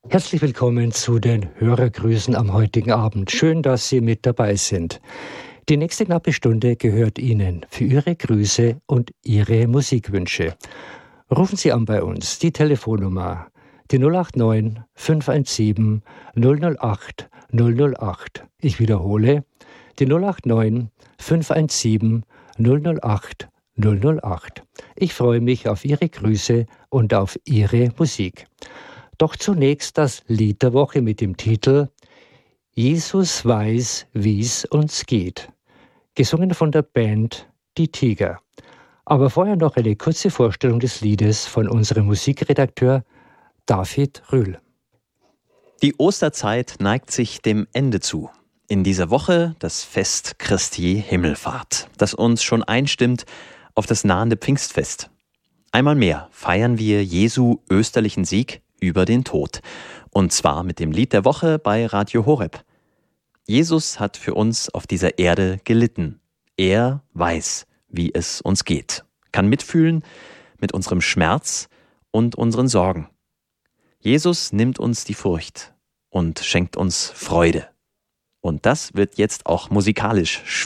Herzlich willkommen zu den Hörergrüßen am heutigen Abend. Schön, dass Sie mit dabei sind. Die nächste knappe Stunde gehört Ihnen für Ihre Grüße und Ihre Musikwünsche. Rufen Sie an bei uns, die Telefonnummer, die 089 517 008 008. Ich wiederhole, die 089 517 008 008. Ich freue mich auf Ihre Grüße und auf Ihre Musik. Doch zunächst das Lied der Woche mit dem Titel Jesus weiß, wie's uns geht. Gesungen von der Band Die Tiger. Aber vorher noch eine kurze Vorstellung des Liedes von unserem Musikredakteur David Rühl. Die Osterzeit neigt sich dem Ende zu. In dieser Woche das Fest Christi Himmelfahrt, das uns schon einstimmt auf das nahende Pfingstfest. Einmal mehr feiern wir Jesu österlichen Sieg über den Tod. Und zwar mit dem Lied der Woche bei Radio Horeb. Jesus hat für uns auf dieser Erde gelitten. Er weiß, wie es uns geht, kann mitfühlen mit unserem Schmerz und unseren Sorgen. Jesus nimmt uns die Furcht und schenkt uns Freude. Und das wird jetzt auch musikalisch